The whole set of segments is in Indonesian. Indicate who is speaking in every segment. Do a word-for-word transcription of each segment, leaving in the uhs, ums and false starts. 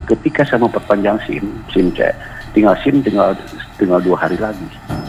Speaker 1: ketika saya mau perpanjang SIM, SIM C, tinggal SIM tinggal tinggal dua hari lagi.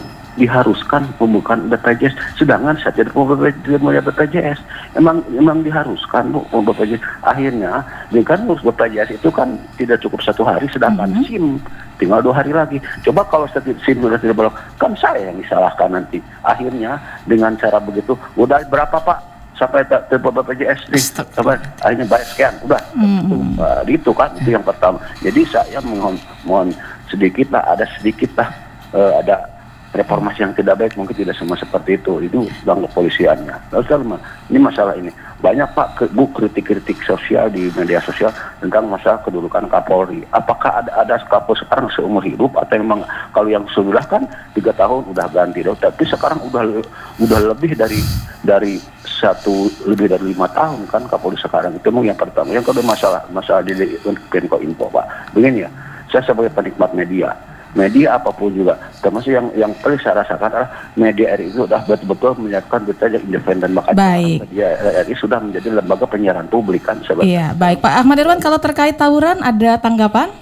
Speaker 1: Diharuskan pembukaan B P J S, sedangkan saya tidak mau B P J S. Emang emang diharuskan bu B P J S. Akhirnya, dengan urus B P J S itu kan tidak cukup satu hari, sedangkan mm-hmm. SIM tinggal dua hari lagi. Coba kalau SIM sudah tidak bolong, kan saya yang disalahkan nanti. Akhirnya dengan cara begitu, udah berapa Pak sampai ke B P J S nih, sampai akhirnya bayar sekian, udah. Mm-hmm. Uh, itu kan itu yang pertama. Jadi saya mohon mohon sedikit lah, ada sedikit lah, uh, ada reformasi yang tidak baik, mungkin tidak semua seperti itu, itu bang kepolisiannya. Lalu sekarang ini masalah ini banyak Pak ke, bu kritik-kritik sosial di media sosial tentang masalah kedudukan Kapolri. Apakah ada ada Kapolri sekarang seumur hidup atau memang kalau yang sudah kan tiga tahun udah ganti loh, tapi sekarang udah udah lebih dari dari satu lebih dari lima tahun kan Kapolri sekarang. Itu yang pertama. Yang kedua masalah masalah di Menko Info Pak. Begini ya, saya sebagai penikmat media. Media apapun juga, termasuk yang yang paling saya rasakan adalah media R I itu sudah betul-betul menyiapkan berita yang independen, maka media R I sudah menjadi lembaga penyiaran publik kan sebenarnya.
Speaker 2: Iya, baik Pak Ahmad Irwan, kalau terkait tawuran ada tanggapan?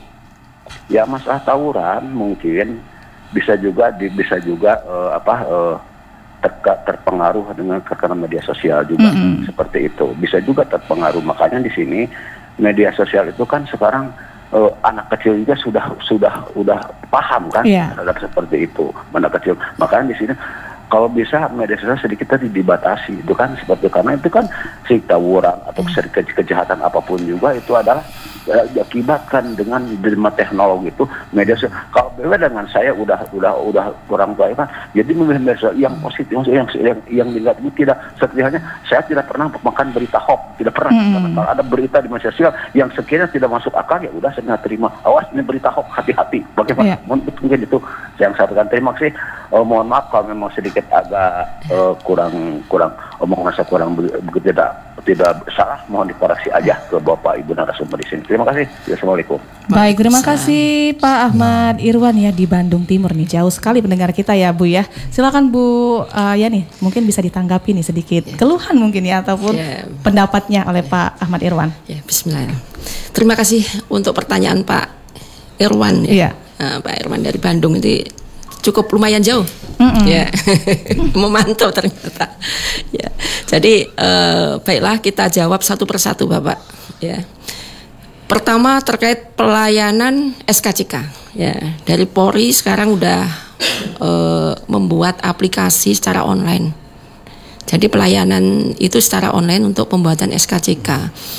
Speaker 1: Ya masalah tawuran mungkin bisa juga di, bisa juga uh, apa uh, terka, terpengaruh dengan karena media sosial juga mm-hmm. seperti itu, bisa juga terpengaruh. Makanya di sini media sosial itu kan sekarang Uh, anak kecil juga sudah sudah sudah paham kan yeah. terhadap seperti itu anak kecil. Makanya di sini kalau bisa media sosial sedikit tadi dibatasi, itu kan seperti karena itu kan si tawuran atau ke- kejahatan apapun juga itu adalah uh, diakibatkan dengan derma teknologi itu media sosial. Kalau beda dengan saya udah udah udah kurang baik kan, jadi memilih media sosial yang positif, yang yang yang dilihat ini tidak seperti halnya saya tidak pernah makan berita hoax, tidak pernah. Hmm. Kalau ada berita di media sosial yang sekiranya tidak masuk akal ya udah saya nggak terima. Awas ini berita hoax, hati-hati. Bagaimana? Yeah. Mungkin itu yang saya sampaikan. Terima kasih. Uh, mohon maaf kalau memang sedikit agak uh, kurang kurang omongan saya kurang begitu tidak tidak salah, mohon dikoreksi aja ke Bapak Ibu narasumber di sini. Terima kasih. Assalamualaikum.
Speaker 2: Baik, terima kasih Pak Ahmad Irwan ya di Bandung Timur nih, jauh sekali pendengar kita ya Bu ya. Silakan Bu uh, ya nih, mungkin bisa ditanggapi nih sedikit ya. Keluhan mungkin ya ataupun ya. pendapatnya oleh ya. Pak Ahmad Irwan.
Speaker 3: Ya, Bismillah. Terima kasih untuk pertanyaan Pak Irwan ya. ya. Uh, Pak Irwan dari Bandung itu cukup lumayan jauh, mm-mm. ya, memantau ternyata. Ya, jadi uh, baiklah kita jawab satu persatu Bapak. Ya, pertama terkait pelayanan S K C K. Ya, dari Polri sekarang udah uh, membuat aplikasi secara online. Jadi pelayanan itu secara online untuk pembuatan S K C K.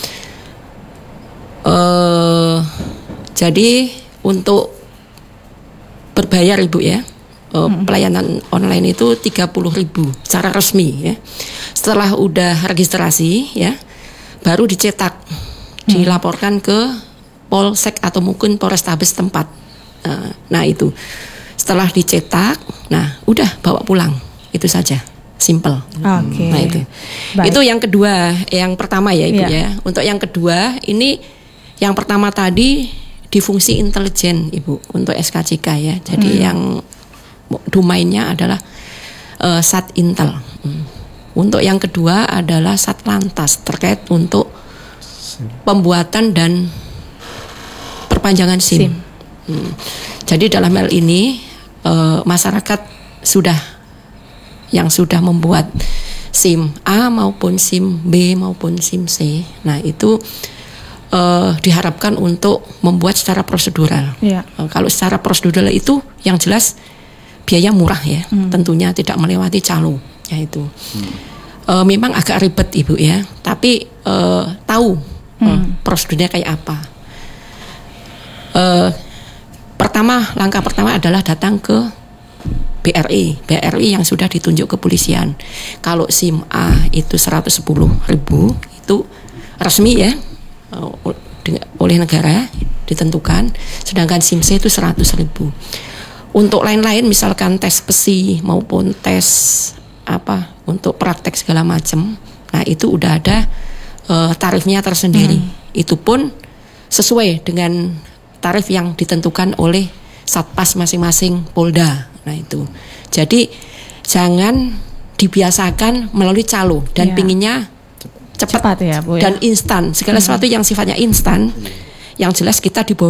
Speaker 3: Uh, jadi untuk berbayar Ibu ya. Uh, hmm. Pelayanan online itu tiga puluh ribu secara resmi ya. Setelah udah registrasi ya, baru dicetak, hmm. dilaporkan ke Polsek atau mungkin Polrestabes tempat. Uh, nah itu setelah dicetak, nah udah bawa pulang, itu saja, simple.
Speaker 2: Okay.
Speaker 3: Nah itu, Baik. Itu yang kedua, yang pertama ya Ibu yeah. ya. Untuk yang kedua ini, yang pertama tadi di fungsi intelijen Ibu untuk S K C K ya. Jadi hmm. yang domainnya adalah uh, Satintel. Hmm. Untuk yang kedua adalah Satlantas terkait untuk pembuatan dan perpanjangan SIM. SIM. Hmm. Jadi dalam hal ini uh, masyarakat sudah yang sudah membuat SIM A maupun SIM B maupun SIM C. Nah itu uh, diharapkan untuk membuat secara prosedural. Ya. Uh, kalau secara prosedural itu yang jelas biaya murah ya, hmm. tentunya tidak melewati calo, ya itu. Hmm. E, memang agak ribet Ibu ya, tapi e, tahu hmm. e, prosedurnya kayak apa. E, pertama, langkah pertama adalah datang ke B R I, B R I yang sudah ditunjuk kepolisian. Kalau SIM A itu seratus sepuluh ribu, itu resmi ya, oleh negara ditentukan, sedangkan SIM C itu seratus ribu. Untuk lain-lain misalkan tes pesi maupun tes apa untuk praktek segala macam, nah itu udah ada uh, tarifnya tersendiri. Hmm. Itu pun sesuai dengan tarif yang ditentukan oleh Satpas masing-masing Polda. Nah itu, jadi jangan dibiasakan melalui calo dan ya. pinginnya cepat,
Speaker 2: cepat ya, Bu, ya?
Speaker 3: Dan instan. Segala hmm. sesuatu yang sifatnya instan, yang jelas kita di